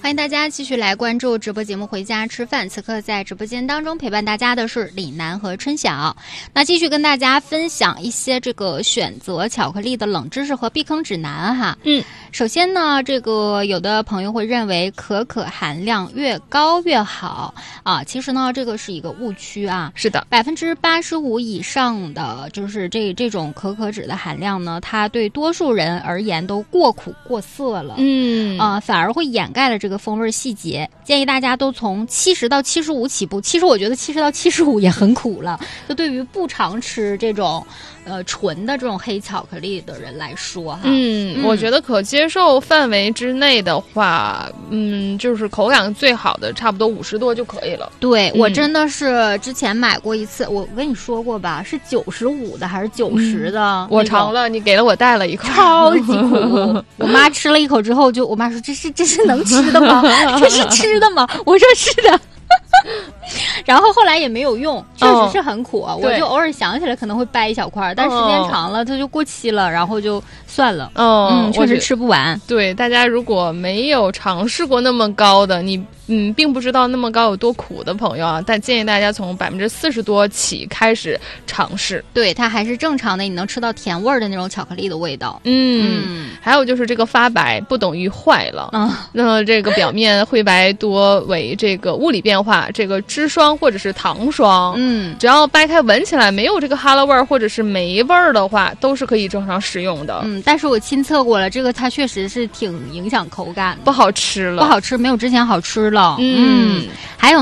欢迎大家继续来关注直播节目《回家吃饭》。此刻在直播间当中陪伴大家的是李楠和春晓。那继续跟大家分享一些这个选择巧克力的冷知识和避坑指南哈。首先呢，这个有的朋友会认为可可含量越高越好啊，其实呢这个是一个误区啊。 是的 ，85%以上的就是这种可可脂的含量呢，它对多数人而言都过苦过涩了。反而会掩盖了这个风味细节。建议大家都从70到75起步。其实我觉得70到75也很苦了，就对于不常吃这种纯的这种黑巧克力的人来说哈。 我觉得可接受范围之内的话，就是口感最好的差不多50多就可以了。 对，我真的是之前买过一次，我跟你说过吧，是95的还是90的？ 我尝了，你给了我带了一口， 超级苦。我妈吃了一口之后我妈说这是能吃的吗？这是吃的吗？我说是的。然后后来也没有用，确实是很苦。我就偶尔想起来可能会掰一小块，但时间长了它就过期了，然后就算了。确实吃不完。 对，大家如果没有尝试过那么高的，你并不知道那么高有多苦的朋友啊，但建议大家从40%多起开始尝试。 对，它还是正常的，你能吃到甜味的那种巧克力的味道。 还有就是这个发白不等于坏了。那么这个表面灰白多为这个物理变化，这个脂霜或者是糖霜，只要掰开闻起来没有这个哈喇味儿或者是霉味儿的话，都是可以正常食用的。 但是我亲测过了，这个它确实是挺影响口感的， 不好吃了， 不好吃，没有之前好吃了。还有